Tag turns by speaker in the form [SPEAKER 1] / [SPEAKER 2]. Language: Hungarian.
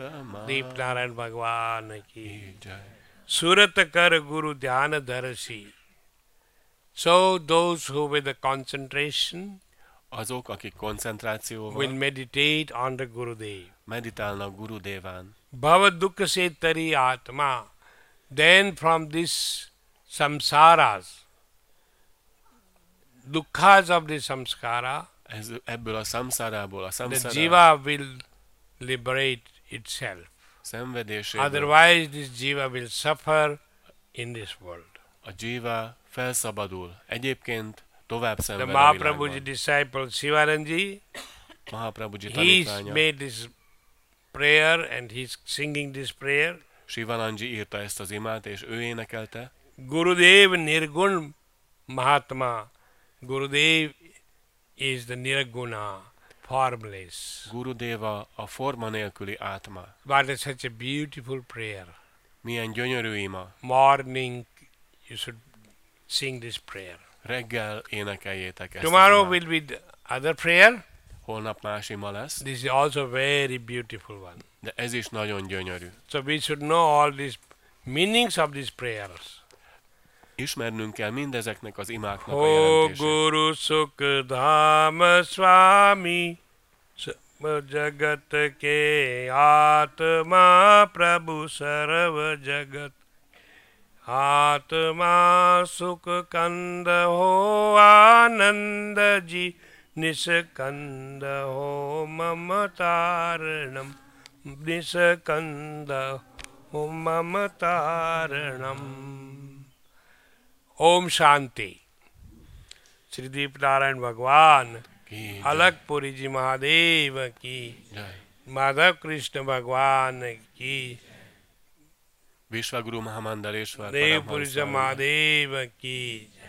[SPEAKER 1] आत्मा
[SPEAKER 2] दीप नारायण भगवान की
[SPEAKER 1] की जय.
[SPEAKER 2] सूरत कर गुरु ध्यान दर्शी. So those who with the concentration
[SPEAKER 1] Azok, akik koncentrációval
[SPEAKER 2] will meditate on the Gurudev.
[SPEAKER 1] meditálnak Guru Deván,
[SPEAKER 2] Bhava dukkha se tari atma. Then from this samsaras, dukkhas of the samskara,
[SPEAKER 1] ebből a samszárából, a
[SPEAKER 2] the
[SPEAKER 1] samszára
[SPEAKER 2] jiva will liberate itself.
[SPEAKER 1] szenvedéséből
[SPEAKER 2] Otherwise this jiva will suffer in this world.
[SPEAKER 1] a jiva felszabadul. Egyébként tovább
[SPEAKER 2] The
[SPEAKER 1] szenved a
[SPEAKER 2] Mahaprabhuji
[SPEAKER 1] világban.
[SPEAKER 2] disciple Shivaranji,
[SPEAKER 1] Mahaprabhuji
[SPEAKER 2] he's
[SPEAKER 1] tanítványa,
[SPEAKER 2] made this prayer and he's singing this prayer.
[SPEAKER 1] Shivananji írta ezt az imát, és ő énekelte.
[SPEAKER 2] Gurudev Nirgun Mahatma. Gurudev is the Nirguna, formless.
[SPEAKER 1] Gurudeva a forma nélküli átma.
[SPEAKER 2] But it's such a beautiful prayer.
[SPEAKER 1] Milyen gyönyörű ima.
[SPEAKER 2] Morning you should sing this prayer.
[SPEAKER 1] Reggel énekeljétek ezt
[SPEAKER 2] Tomorrow
[SPEAKER 1] az imát.
[SPEAKER 2] will be the other prayer.
[SPEAKER 1] Holnap más ima lesz,
[SPEAKER 2] This is also very beautiful one.
[SPEAKER 1] de ez is nagyon gyönyörű.
[SPEAKER 2] So we should know all these meanings of these prayers.
[SPEAKER 1] Ismernünk kell mindezeknek az imáknak a
[SPEAKER 2] O
[SPEAKER 1] jelentését.
[SPEAKER 2] Guru Sukhdama Swami Jagat ke Atma Prabhu Sarva Jagat Atma Sukh Kanda Ho Ananda Ji Niskanda Ho Mamataranam Niskanda Ho Mamataranam. Om शांति. श्री दीप नारायण भगवान,
[SPEAKER 1] Ki
[SPEAKER 2] अलकपुरी जी महादेव की,
[SPEAKER 1] jai.
[SPEAKER 2] माधव कृष्ण भगवान की,
[SPEAKER 1] Vishwaguru Mahamandaleshwar
[SPEAKER 2] देव पुरुष
[SPEAKER 1] Paramhamsa
[SPEAKER 2] महादेव की.